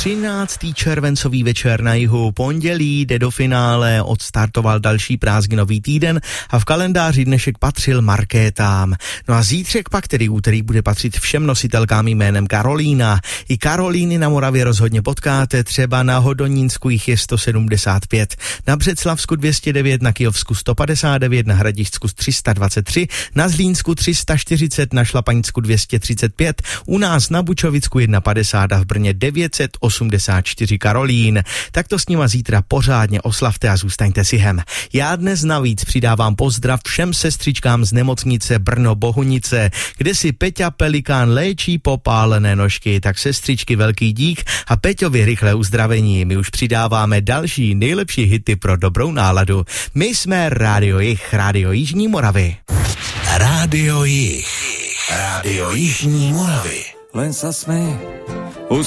13. červencový večer na jihu, pondělí jde do finále, odstartoval další prázdninový týden a v kalendáři dnešek patřil markétám. No a zítřek pak, tedy úterý, bude patřit všem nositelkám jménem Karolína. I Karolíny na Moravě rozhodně potkáte, třeba na Hodonínsku jich je 175, na Břeclavsku 209, na Kyjovsku 159, na Hradišťsku 323, na Zlínsku 340, na Šlapanicku 235, u nás na Bučovicku 150 a v Brně 984 Karolín. Tak to s nima zítra pořádně oslavte a zůstaňte si hem. Já dnes navíc přidávám pozdrav všem sestřičkám z nemocnice Brno Bohunice, kde si Peťa Pelikán léčí popálené nožky. Tak sestřičky, velký dík a Peťovi rychlé uzdravení. My už přidáváme další nejlepší hity pro dobrou náladu. My jsme Rádio Jih, Rádio Jižní Moravy. Rádio Jih, Rádio Jižní Moravy. Len sa smej.